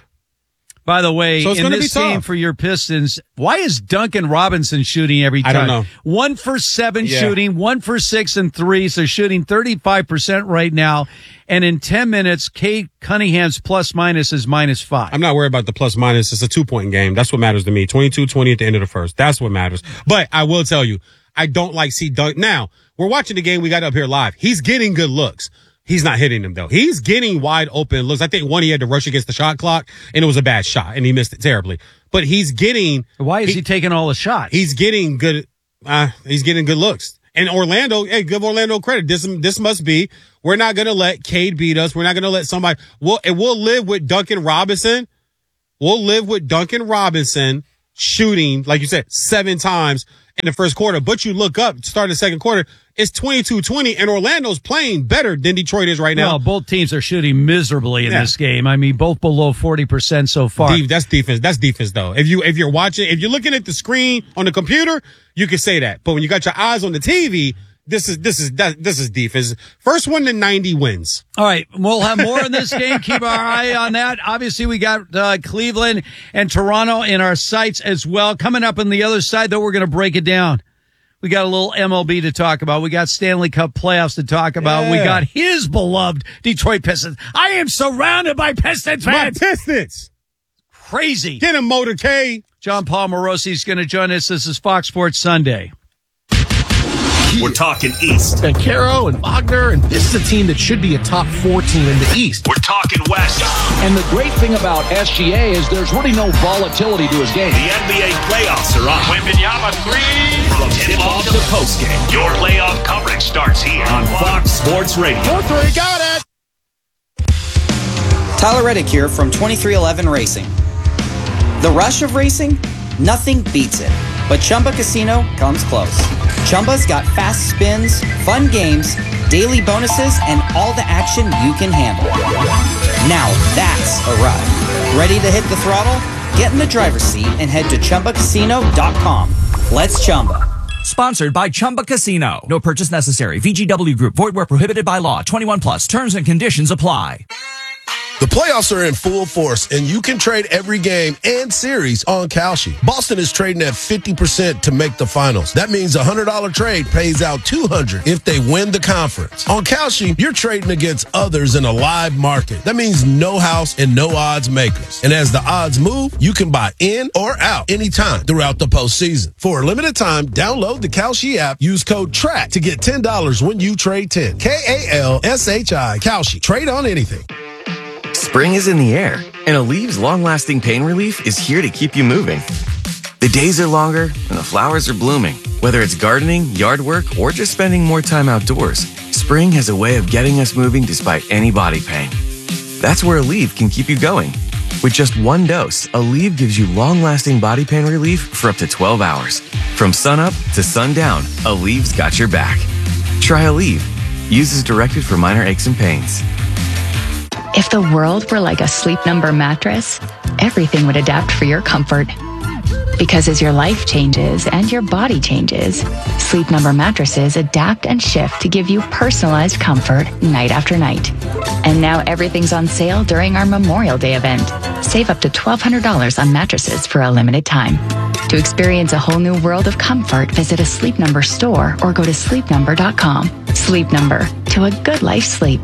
S2: By the way, so in this game for your Pistons, why is Duncan Robinson shooting every time?
S1: I don't know.
S2: 1 for 7 shooting, 1 for 6 and 3, so shooting 35% right now. And in 10 minutes, Cade Cunningham's plus-minus is -5.
S1: I'm not worried about the plus-minus. It's a 2-point game. That's what matters to me. 22-20 at the end of the first. That's what matters. But I will tell you, I don't like see Dunk. Now, we're watching the game. We got up here live. He's getting good looks. He's not hitting them, though. He's getting wide open looks. I think one he had to rush against the shot clock, and it was a bad shot, and he missed it terribly. But he's getting...
S2: Why is he taking all the shots?
S1: He's getting good... he's getting good looks. And Orlando, hey, give Orlando credit. This must be... We're not going to let Cade beat us. We're not going to let somebody... We'll live with Duncan Robinson. We'll live with Duncan Robinson shooting, like you said, 7 times in the first quarter. But you look up, start the second quarter, it's 22-20, and Orlando's playing better than Detroit is right now.
S2: Well, both teams are shooting miserably in this game. I mean, both below 40% so far.
S1: That's defense. That's defense, though. If you're watching, if you're looking at the screen on the computer, you can say that. But when you got your eyes on the TV, this is defense. First one to 90 wins.
S2: All right, we'll have more in this game. Keep our eye on that. Obviously, we got Cleveland and Toronto in our sights as well. Coming up on the other side, though, we're going to break it down. We got a little MLB to talk about. We got Stanley Cup playoffs to talk about.
S1: Yeah.
S2: We got his beloved Detroit Pistons. I am surrounded by Pistons fans.
S1: My Pistons.
S2: Crazy.
S1: Get him, motorcade.
S2: John Paul Morosi is going to join us. This is Fox Sports Sunday.
S4: We're talking East.
S6: Caro and Wagner, and this is a team that should be a top 4 team in the East.
S4: We're talking West.
S6: And the great thing about SGA is there's really no volatility to his game.
S4: The NBA playoffs are on. Wembanyama 3. From tip-off to post-game, your playoff coverage starts here on Fox Sports Radio.
S6: 4-3, got it!
S7: Tyler Reddick here from 2311 Racing. The rush of racing? Nothing beats it. But Chumba Casino comes close. Chumba's got fast spins, fun games, daily bonuses, and all the action you can handle. Now that's a ride. Ready to hit the throttle? Get in the driver's seat and head to ChumbaCasino.com. Let's Chumba.
S8: Sponsored by Chumba Casino. No purchase necessary. VGW Group. Void where prohibited by law. 21 plus. Terms and conditions apply.
S9: The playoffs are in full force, and you can trade every game and series on Kalshi. Boston is trading at 50% to make the finals. That means a $100 trade pays out $200 if they win the conference. On Kalshi, you're trading against others in a live market. That means no house and no odds makers. And as the odds move, you can buy in or out anytime throughout the postseason. For a limited time, download the Kalshi app. Use code TRACK to get $10 when you trade 10. Kalshi. Kalshi. Trade on anything.
S14: Spring is in the air, and Alev's long-lasting pain relief is here to keep you moving. The days are longer, and the flowers are blooming. Whether it's gardening, yard work, or just spending more time outdoors, spring has a way of getting us moving despite any body pain. That's where Aleve can keep you going. With just one dose, Aleve gives you long-lasting body pain relief for up to 12 hours. From sunup to sundown, Aleve's got your back. Try Aleve. Use as directed for minor aches and pains.
S22: If the world were like a Sleep Number mattress, everything would adapt for your comfort. Because as your life changes and your body changes, Sleep Number mattresses adapt and shift to give you personalized comfort night after night. And now everything's on sale during our Memorial Day event. Save up to $1,200 on mattresses for a limited time. To experience a whole new world of comfort, visit a Sleep Number store or go to sleepnumber.com. Sleep Number, to a good life sleep.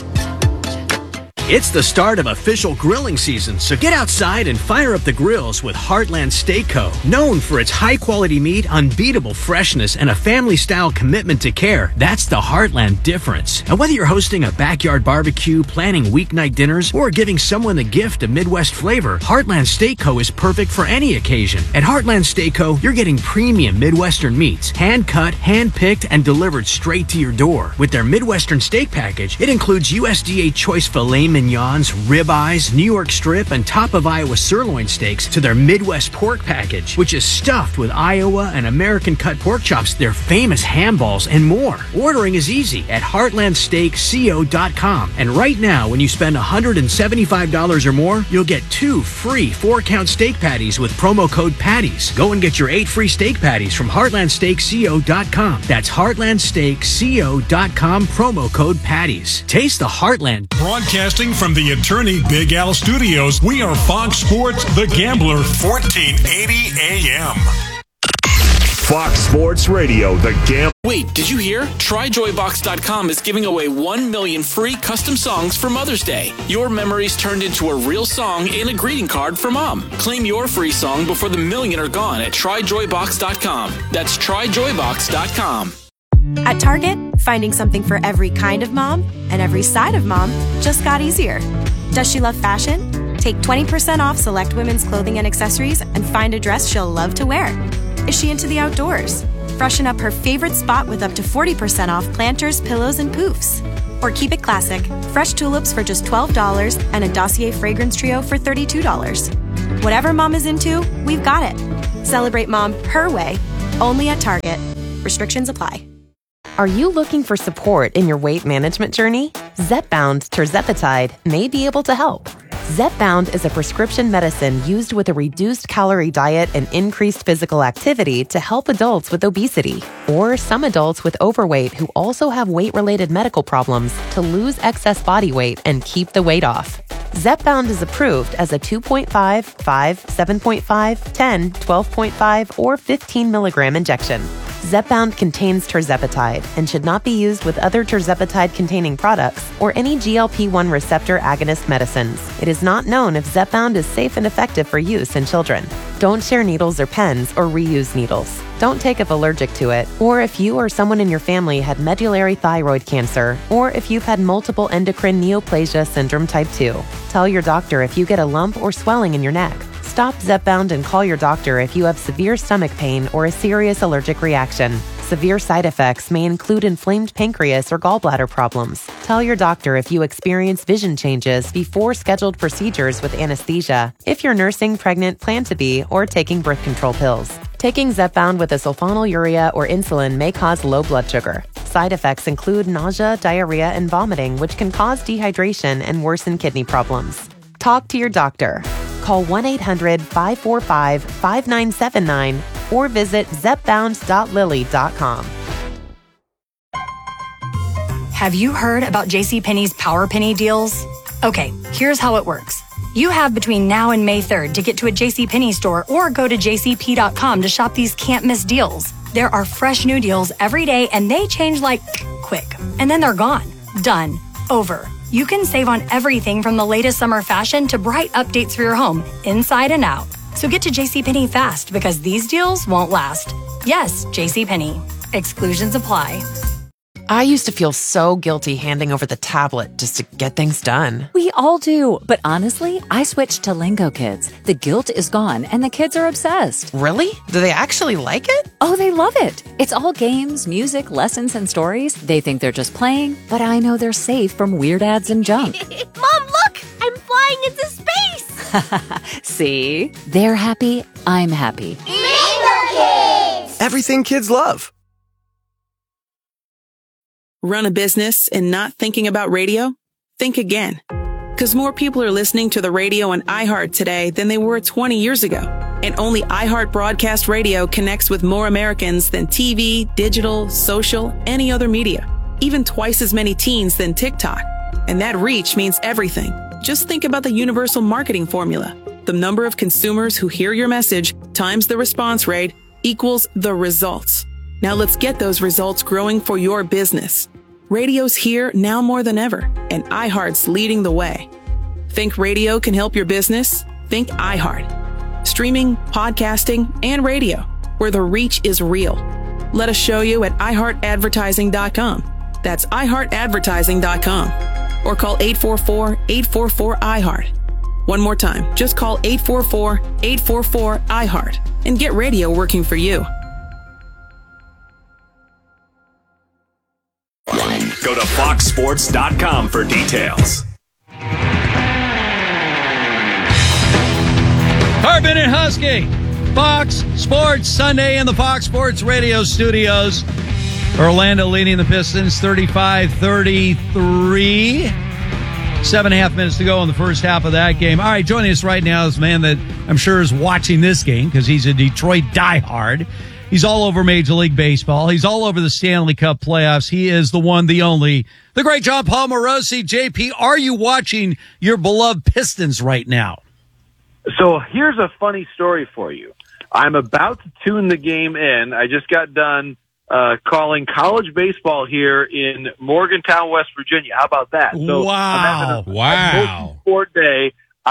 S15: It's the start of official grilling season, so get outside and fire up the grills with Heartland Steak Co. Known for its high-quality meat, unbeatable freshness, and a family-style commitment to care, that's the Heartland difference. And whether you're hosting a backyard barbecue, planning weeknight dinners, or giving someone the gift of Midwest flavor, Heartland Steak Co. is perfect for any occasion. At Heartland Steak Co., you're getting premium Midwestern meats, hand-cut, hand-picked, and delivered straight to your door. With their Midwestern steak package, it includes USDA choice filet mignons, ribeyes, New York strip, and top of Iowa sirloin steaks to their Midwest pork package, which is stuffed with Iowa and American cut pork chops, their famous ham balls, and more. Ordering is easy at heartlandsteakco.com. And right now, when you spend $175 or more, you'll get 2 free 4-count steak patties with promo code PATTIES. Go and get your 8 free steak patties from heartlandsteakco.com. That's heartlandsteakco.com, promo code PATTIES. Taste the Heartland.
S28: Broadcasting from the Attorney Big Al Studios, we are Fox Sports The Gambler, 1480 AM.
S4: Fox Sports Radio, the Gam.
S10: Wait, did you hear? TryJoyBox.com is giving away 1 million free custom songs for Mother's Day. Your memories turned into a real song and a greeting card for Mom. Claim your free song before the million are gone at TryJoyBox.com. That's TryJoyBox.com.
S11: At Target, finding something for every kind of mom and every side of mom just got easier. Does she love fashion? Take 20% off select women's clothing and accessories and find a dress she'll love to wear. Is she into the outdoors? Freshen up her favorite spot with up to 40% off planters, pillows, and poofs. Or keep it classic, fresh tulips for just $12 and a Dossier fragrance trio for $32. Whatever mom is into, we've got it. Celebrate mom her way, only at Target. Restrictions apply.
S12: Are you looking for support in your weight management journey? Zepbound Tirzepatide may be able to help. Zepbound is a prescription medicine used with a reduced calorie diet and increased physical activity to help adults with obesity or some adults with overweight who also have weight-related medical problems to lose excess body weight and keep the weight off. Zepbound is approved as a 2.5, 5, 7.5, 10, 12.5, or 15 milligram injection. Zepbound contains tirzepatide and should not be used with other tirzepatide-containing products or any GLP-1 receptor agonist medicines. It is not known if Zepbound is safe and effective for use in children. Don't share needles or pens or reuse needles. Don't take if allergic to it, or if you or someone in your family had medullary thyroid cancer, or if you've had multiple endocrine neoplasia syndrome type 2. Tell your doctor if you get a lump or swelling in your neck. Stop Zepbound and call your doctor if you have severe stomach pain or a serious allergic reaction. Severe side effects may include inflamed pancreas or gallbladder problems. Tell your doctor if you experience vision changes before scheduled procedures with anesthesia, if you're nursing, pregnant, plan to be, or taking birth control pills. Taking Zepbound with a sulfonylurea or insulin may cause low blood sugar. Side effects include nausea, diarrhea, and vomiting, which can cause dehydration and worsen kidney problems. Talk to your doctor. Call 1-800-545-5979 or visit zepbound.lily.com.
S13: Have you heard about JCPenney's Power Penny deals? Okay, here's how it works. You have between now and May 3rd to get to a JCPenney store or go to jcp.com to shop these can't-miss deals. There are fresh new deals every day and they change like quick. And then they're gone. Done. Over. You can save on everything from the latest summer fashion to bright updates for your home, inside and out. So get to JCPenney fast because these deals won't last. Yes, JCPenney. Exclusions apply.
S12: I used to feel so guilty handing over the tablet just to get things done.
S16: We all do, but honestly, I switched to Lingo Kids. The guilt is gone and the kids are obsessed.
S12: Really? Do they actually like it?
S16: Oh, they love it. It's all games, music, lessons, and stories. They think they're just playing, but I know they're safe from weird ads and junk.
S19: Mom, look! I'm flying into space!
S16: See? They're happy, I'm happy.
S19: Lingo Kids!
S20: Everything kids love.
S21: Run a business and not thinking about radio? Think again. Because more people are listening to the radio on iHeart today than they were 20 years ago. And only iHeart Broadcast Radio connects with more Americans than TV, digital, social, any other media. Even twice as many teens than TikTok. And that reach means everything. Just think about the universal marketing formula. The number of consumers who hear your message times the response rate equals the results. Now let's get those results growing for your business. Radio's here now more than ever, and iHeart's leading the way. Think radio can help your business? Think iHeart. Streaming, podcasting, and radio, where the reach is real. Let us show you at iHeartAdvertising.com. That's iHeartAdvertising.com. Or call 844-844-iHeart. One more time, just call 844-844-iHeart and get radio working for you.
S4: Go to foxsports.com for details.
S2: Harbin and Husky, Fox Sports Sunday in the Fox Sports Radio studios. Orlando leading the Pistons 35-33. 7.5 minutes to go in the first half of that game. All right, joining us right now is a man that I'm sure is watching this game because he's a Detroit diehard. He's all over Major League Baseball. He's all over the Stanley Cup playoffs. He is the one, the only, the great John Paul Morosi. JP, are you watching your beloved Pistons right now?
S29: So here's a funny story for you.
S3: I'm about to tune the game in. I just got done calling college baseball here in Morgantown, West Virginia. How about that? So
S2: wow.
S3: I'm having a sport day.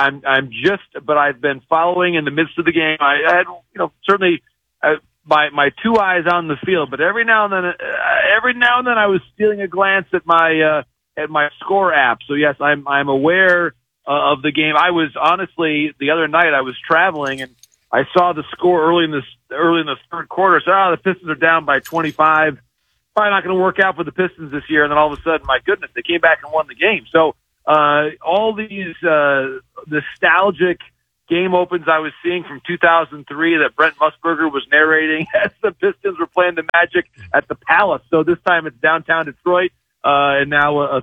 S3: But I've been following in the midst of the game. I had, certainly my two eyes on the field, but every now and then I was stealing a glance at my score app. So yes, I'm aware of the game. I was honestly, the other night I was traveling and I saw the score early in the third quarter. So the Pistons are down by 25. Probably not going to work out for the Pistons this year. And then all of a sudden, my goodness, they came back and won the game. So all these nostalgic game opens I was seeing from 2003 that Brent Musburger was narrating as the Pistons were playing the Magic at the Palace. So this time it's downtown Detroit, and now a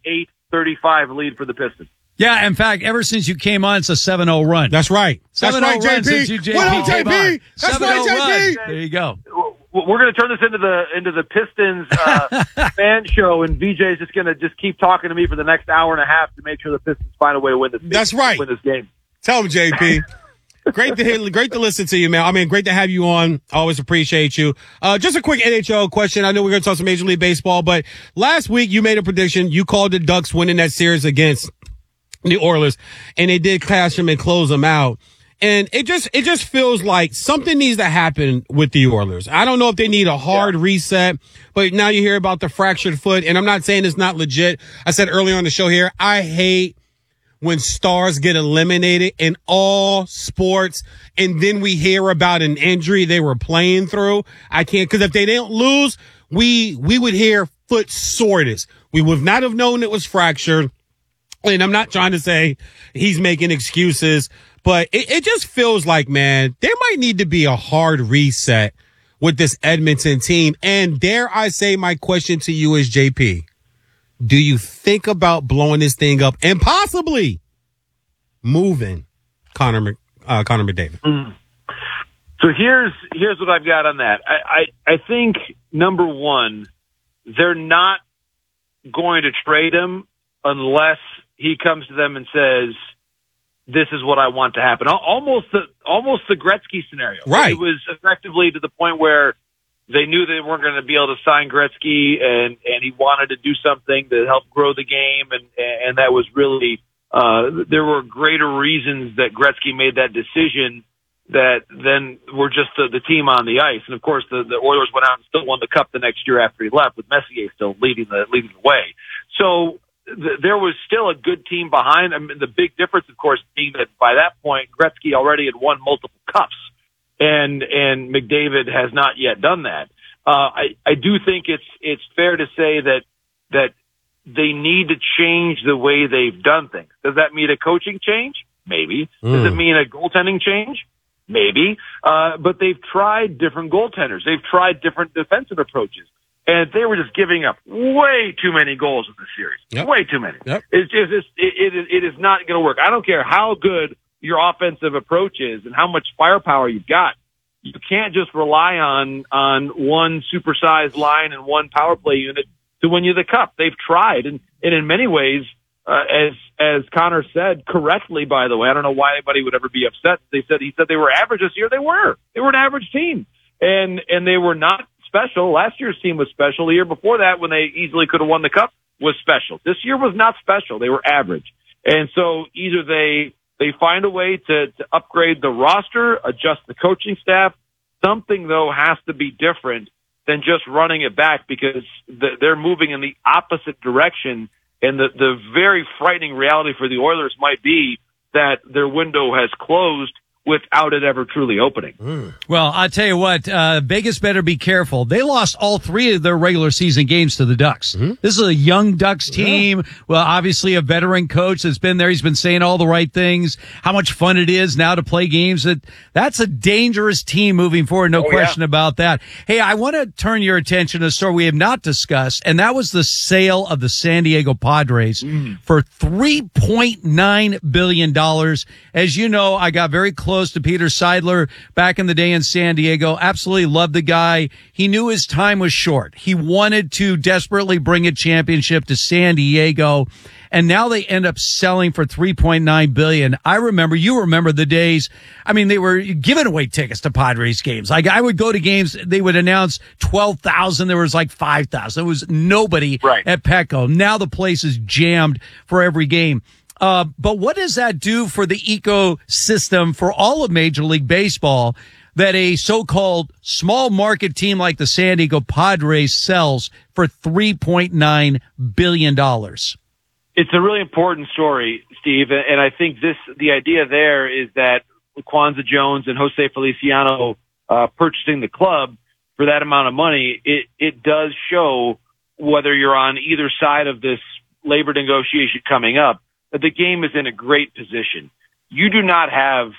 S3: 38-35 lead for the Pistons.
S2: Yeah, in fact, ever since you came on, it's a 7-0 run.
S1: That's right.
S2: 7-0
S1: That's right,
S2: run since you, JP.
S1: What up, JP? That's right, JP.
S2: Run. There you go.
S3: We're going to turn this into the Pistons fan show, and VJ's just going to keep talking to me for the next hour and a half to make sure the Pistons find a way to win this game.
S1: That's right.
S3: Win this game.
S1: Tell him, JP. Great to listen to you, man. I mean, great to have you on. Always appreciate you. Just a quick NHL question. I know we're going to talk some Major League Baseball, but last week you made a prediction. You called the Ducks winning that series against the Oilers, and they did clash them and close them out. And it just feels like something needs to happen with the Oilers. I don't know if they need a hard reset, but now you hear about the fractured foot, and I'm not saying it's not legit. I said earlier on the show here, I hate when stars get eliminated in all sports, and then we hear about an injury they were playing through. I can't, because if they didn't lose, we would hear foot soreness. We would not have known it was fractured. And I'm not trying to say he's making excuses, but it just feels like, man, there might need to be a hard reset with this Edmonton team. And dare I say, my question to you is, JP, do you think about blowing this thing up and possibly moving Connor McDavid?
S3: So here's what I've got on that. I think, number one, they're not going to trade him unless he comes to them and says, this is what I want to happen. Almost the Gretzky scenario.
S1: Right.
S3: It was effectively to the point where they knew they weren't going to be able to sign Gretzky, and he wanted to do something to help grow the game, and that was really there were greater reasons that Gretzky made that decision that then were just the team on the ice. And of course, the Oilers went out and still won the cup the next year after he left, with Messier still leading the way. So there was still a good team behind. I mean, the big difference, of course, being that by that point, Gretzky already had won multiple cups, and McDavid has not yet done that. I do think it's fair to say that they need to change the way they've done things. Does that mean a coaching change? Maybe. Does it mean a goaltending change? Maybe. But they've tried different goaltenders. They've tried different defensive approaches. And they were just giving up way too many goals in this series.
S1: Yep.
S3: Way too many.
S1: Yep.
S3: It is not going to work. I don't care how good your offensive approach is and how much firepower you've got. You can't just rely on one supersized line and one power play unit to win you the cup. They've tried, and in many ways, as Connor said correctly, by the way, I don't know why anybody would ever be upset. He said they were average this year. They were an average team, and they were not special. Last year's team was special. The year before that, when they easily could have won the cup, was special. This year was not special. They were average. And so either they find a way to upgrade the roster, adjust the coaching staff. Something, though, has to be different than just running it back, because they're moving in the opposite direction. And the very frightening reality for the Oilers might be that their window has closed without it ever truly opening.
S2: Well, I'll tell you what, Vegas better be careful. They lost all 3 of their regular season games to the Ducks. This is a young Ducks team. Well, obviously a veteran coach that's been there. He's been saying all the right things, how much fun it is now to play games. That's a dangerous team moving forward. No question about that. Hey, I want to turn your attention to a story we have not discussed, and that was the sale of the San Diego Padres for $3.9 billion. As you know, I got very close close to Peter Seidler back in the day in San Diego. Absolutely loved the guy. He knew his time was short. He wanted to desperately bring a championship to San Diego. And now they end up selling for $3.9 billion. You remember the days. I mean, they were giving away tickets to Padres games. Like, I would go to games, they would announce 12,000. There was like 5,000. There was nobody at Petco. Now the place is jammed for every game. But what does that do for the ecosystem for all of Major League Baseball that a so-called small market team like the San Diego Padres sells for $3.9 billion?
S3: It's a really important story, Steve, and I think the idea there is that Kwanzaa Jones and Jose Feliciano purchasing the club for that amount of money, it does show, whether you're on either side of this labor negotiation coming up, that the game is in a great position. You do not have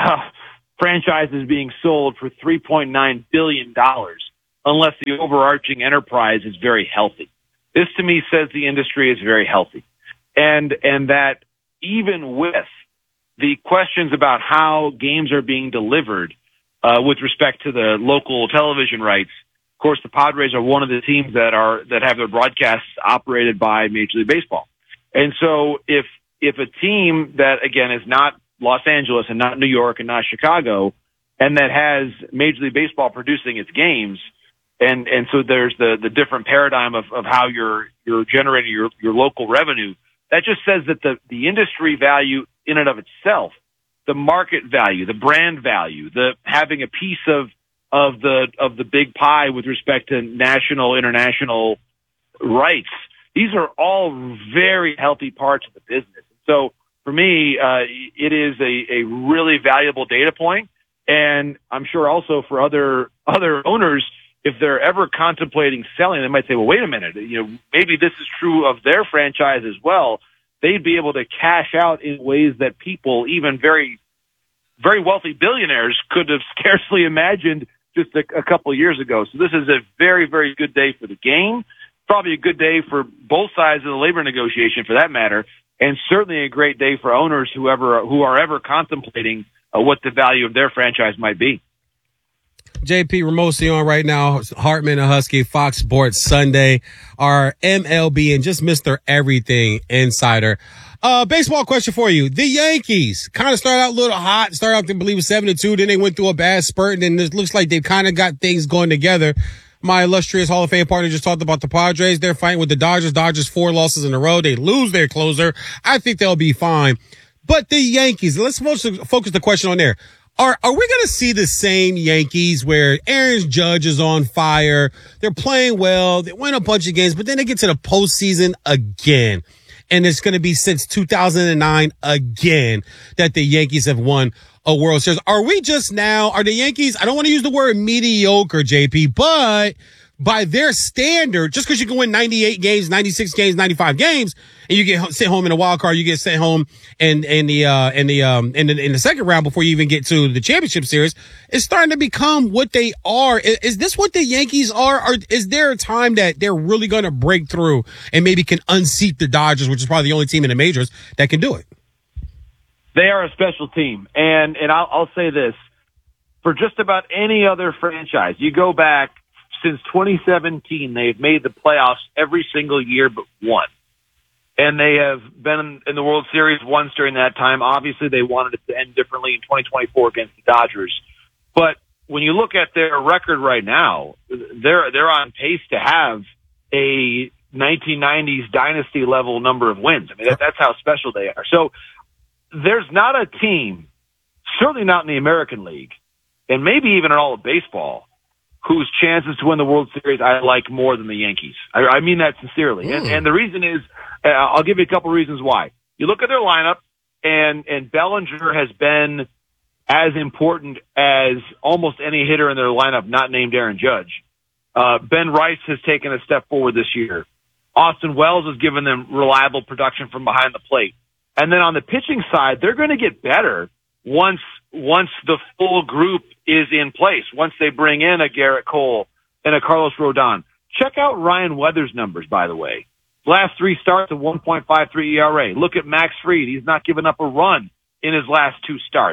S3: franchises being sold for $3.9 billion unless the overarching enterprise is very healthy. This, to me, says the industry is very healthy. And that even with the questions about how games are being delivered with respect to the local television rights, of course, the Padres are one of the teams that have their broadcasts operated by Major League Baseball. And so if a team that, again, is not Los Angeles and not New York and not Chicago, and that has Major League Baseball producing its games, and so there's the different paradigm of how you're generating your local revenue, that just says that the industry value in and of itself, the market value, the brand value, the having a piece of the big pie with respect to national, international rights, these are all very healthy parts of the business. So for me, it is a really valuable data point, and I'm sure also for other owners, if they're ever contemplating selling, they might say, well, wait a minute, maybe this is true of their franchise as well. They'd be able to cash out in ways that people, even very, very wealthy billionaires, could have scarcely imagined just a couple of years ago. So this is a very, very good day for the game. Probably a good day for both sides of the labor negotiation, for that matter, and certainly a great day for owners who are ever contemplating what the value of their franchise might be.
S1: JP Ramosi on right now, Hartman and Husky, Fox Sports Sunday, our MLB and just Mr. Everything insider. Baseball question for you. The Yankees kind of started out a little hot, started out, I believe, 7-2, then they went through a bad spurt, and then it looks like they've kind of got things going together. My illustrious Hall of Fame partner just talked about the Padres. They're fighting with the Dodgers. Dodgers 4 losses in a row. They lose their closer. I think they'll be fine. But the Yankees, let's focus the question on there. Are we going to see the same Yankees where Aaron Judge is on fire? They're playing well. They win a bunch of games, but then they get to the postseason again. And it's going to be since 2009 again that the Yankees have won a World Series. Are the Yankees, I don't want to use the word mediocre, JP, but by their standard, just because you can win 98 games, 96 games, 95 games, and you get sent home in a wild card, you get sent home in the second round before you even get to the championship series, it's starting to become what they are. Is this what the Yankees are? Or is there a time that they're really going to break through and maybe can unseat the Dodgers, which is probably the only team in the majors that can do it?
S3: They are a special team. And I'll say this, for just about any other franchise, you go back since 2017, they've made the playoffs every single year but one. And they have been in the World Series once during that time. Obviously, they wanted it to end differently in 2024 against the Dodgers. But when you look at their record right now, they're on pace to have a 1990s dynasty level number of wins. I mean, that's how special they are. So there's not a team, certainly not in the American League, and maybe even in all of baseball, whose chances to win the World Series I like more than the Yankees. I mean that sincerely. And the reason is, I'll give you a couple reasons why. You look at their lineup, and Bellinger has been as important as almost any hitter in their lineup not named Aaron Judge. Ben Rice has taken a step forward this year. Austin Wells has given them reliable production from behind the plate. And then on the pitching side, they're going to get better once the full group is in place, once they bring in a Garrett Cole and a Carlos Rodon. Check out Ryan Weathers' numbers, by the way. Last 3 starts, a 1.53 ERA. Look at Max Fried. He's not given up a run in his last 2 starts.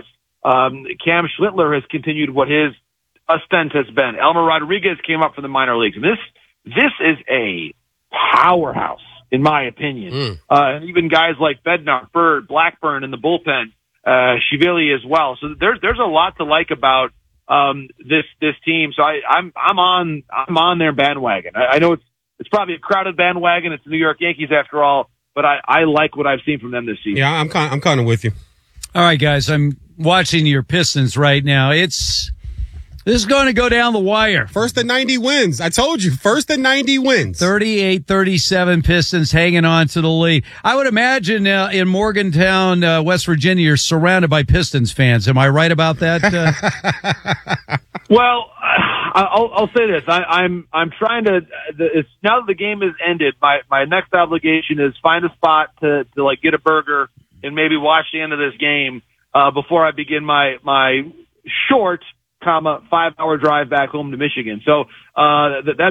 S3: Cam Schlittler has continued what his ascent has been. Elmer Rodriguez came up from the minor leagues. This is a powerhouse, in my opinion. And even guys like Bednar, Bird, Blackburn in the bullpen, Shiveli as well. So there's a lot to like about this team. So I'm on their bandwagon. I know it's probably a crowded bandwagon. It's the New York Yankees after all, but I like what I've seen from them this season.
S1: Yeah, I'm kind of with you.
S2: All right, guys, I'm watching your Pistons right now. This is going to go down the wire.
S1: First to 90 wins. I told you, first to 90 wins.
S2: 38-37 Pistons hanging on to the lead. I would imagine in Morgantown, West Virginia, you're surrounded by Pistons fans. Am I right about that?
S3: Well, I'll say this. I'm trying to. Now that the game is ended, my next obligation is find a spot to like get a burger and maybe watch the end of this game before I begin my short, 5-hour drive back home to Michigan. So that